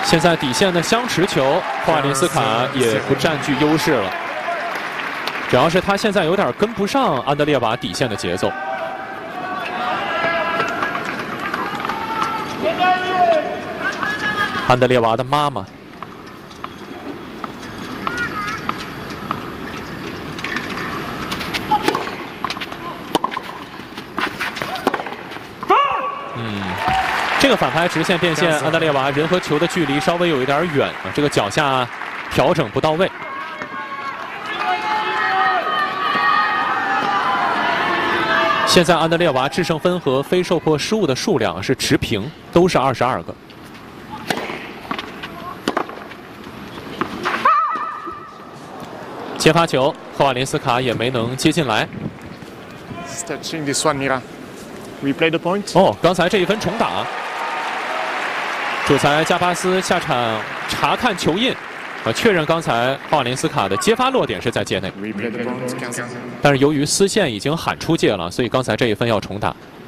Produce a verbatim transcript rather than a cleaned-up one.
现在底线的相持球，霍瓦林斯卡也不占据优势了。主要是他现在有点跟不上安德烈瓦底线的节奏。安德烈瓦的妈妈。 这个反拍直线变线，安德烈瓦人和球的距离稍微有一点远啊，这个脚下调整不到位。现在安德烈瓦制胜分和非受迫失误的数量是持平，都是二十二个。接发球，霍瓦林斯卡也没能接进来。哦，刚才这一分重打。 主裁加巴斯下场查看球印，啊，确认刚才霍瓦林斯卡的接发落点是在界内，但是由于丝线已经喊出界了，所以刚才这一分要重打。